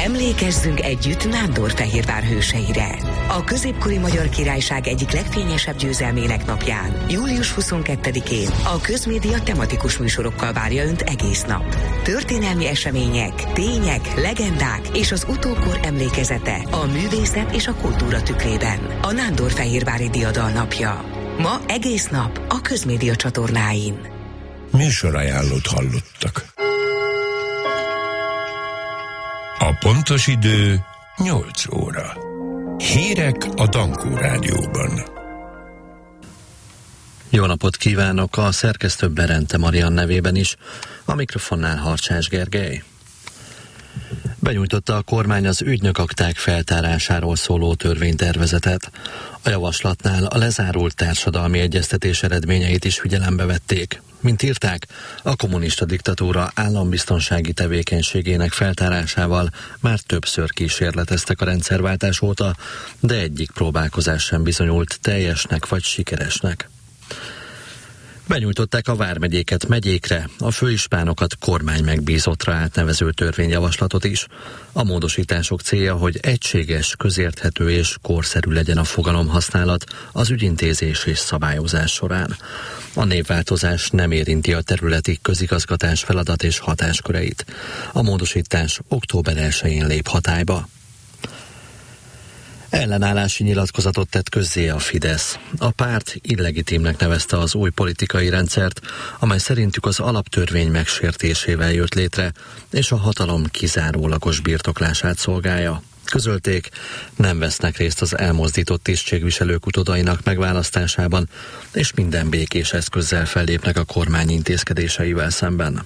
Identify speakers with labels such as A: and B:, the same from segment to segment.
A: Emlékezzünk együtt Nándorfehérvár hőseire. A középkori Magyar Királyság egyik legfényesebb győzelmének napján, július 22-én a Közmédia tematikus műsorokkal várja Önt egész nap. Történelmi események, tények, legendák és az utókor emlékezete a művészet és a kultúra tükrében. A Nándorfehérvári Diadal napja. Ma egész nap a Közmédia csatornáin.
B: Műsorajánlót hallottak. A pontos idő 8 óra. Hírek a Dankó Rádióban.
C: Jó napot kívánok, a szerkesztő Berente Marian nevében is, a mikrofonnál Harcsás Gergely. Benyújtotta a kormány az ügynökakták feltárásáról szóló törvénytervezetet. A javaslatnál a lezárult társadalmi egyeztetés eredményeit is figyelembe vették. Mint írták, a kommunista diktatúra állambiztonsági tevékenységének feltárásával már többször kísérleteztek a rendszerváltás óta, de egyik próbálkozás sem bizonyult teljesnek vagy sikeresnek. Benyújtották a vármegyéket megyékre, a főispánokat kormány megbízottra átnevező törvényjavaslatot is. A módosítások célja, hogy egységes, közérthető és korszerű legyen a fogalomhasználat az ügyintézés és szabályozás során. A névváltozás nem érinti a területi közigazgatás feladat és hatásköreit. A módosítás október 1-én lép hatályba. Ellenállási nyilatkozatot tett közzé a Fidesz. A párt illegitimnek nevezte az új politikai rendszert, amely szerintük az alaptörvény megsértésével jött létre, és a hatalom kizárólagos birtoklását szolgálja. Közölték, nem vesznek részt az elmozdított tisztségviselők utódainak megválasztásában, és minden békés eszközzel fellépnek a kormány intézkedéseivel szemben.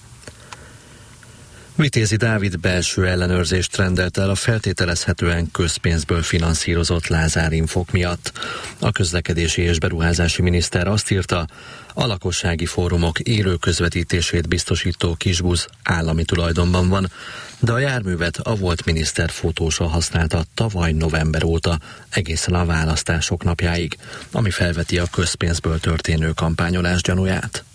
C: Vitézi Dávid belső ellenőrzést rendelt el a feltételezhetően közpénzből finanszírozott Lázár-infók miatt. A közlekedési és beruházási miniszter azt írta, a lakossági fórumok élő közvetítését biztosító kisbusz állami tulajdonban van, de a járművet a volt miniszter fotósa használta tavaly november óta egészen a választások napjáig, ami felveti a közpénzből történő kampányolás gyanúját.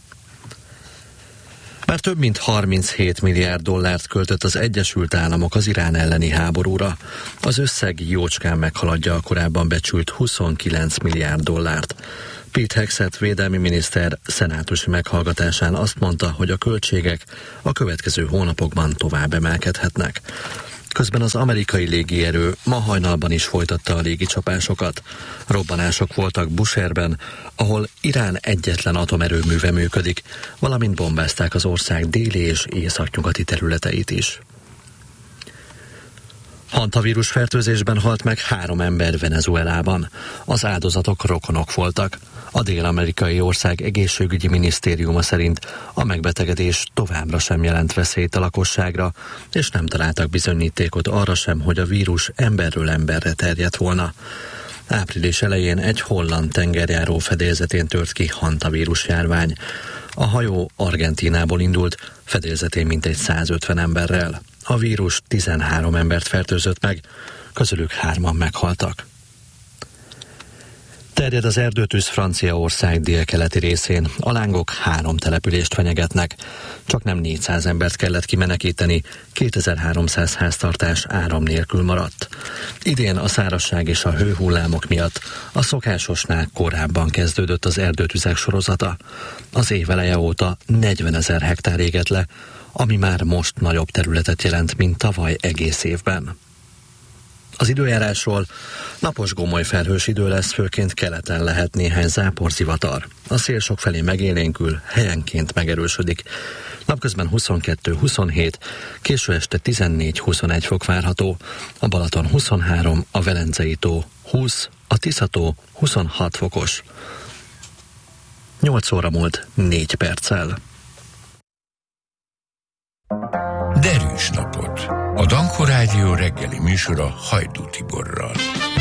C: Már több mint 37 milliárd dollárt költött az Egyesült Államok az Irán elleni háborúra. Az összeg jócskán meghaladja a korábban becsült 29 milliárd dollárt. Pete Hegseth védelmi miniszter szenátusi meghallgatásán azt mondta, hogy a költségek a következő hónapokban tovább emelkedhetnek. Közben az amerikai légierő ma hajnalban is folytatta a légicsapásokat. Robbanások voltak Bushehrben, ahol Irán egyetlen atomerőműve működik, valamint bombázták az ország déli és északnyugati területeit is. Hantavírus fertőzésben halt meg 3 ember Venezuelában. Az áldozatok rokonok voltak. A dél-amerikai ország egészségügyi minisztériuma szerint a megbetegedés továbbra sem jelent veszélyt a lakosságra, és nem találtak bizonyítékot arra sem, hogy a vírus emberről emberre terjedt volna. Április elején egy holland tengerjáró fedélzetén tört ki hantavírus járvány. A hajó Argentínából indult, fedélzetén mintegy 150 emberrel. A vírus 13 embert fertőzött meg, közülük 3-an meghaltak. Terjed az erdőtűz Franciaország délkeleti részén. A lángok 3 települést fenyegetnek. Csaknem 400 embert kellett kimenekíteni, 2300 háztartás áram nélkül maradt. Idén a szárazság és a hőhullámok miatt a szokásosnál korábban kezdődött az erdőtüzek sorozata. Az év eleje óta 40 000 hektár égett le, ami már most nagyobb területet jelent, mint tavaly egész évben. Az időjárásról: napos gomoly felhős idő lesz, főként keleten lehet néhány záporzivatar. A szél sokfelé megélénkül, helyenként megerősödik. Napközben 22-27, késő este 14-21 fok várható, a Balaton 23, a Velencei tó 20, a Tisza-tó 26 fokos. 8 óra múlt 4 perccel.
B: Derűs napot! A Dankó Rádió reggeli műsora Hajdú Tiborral.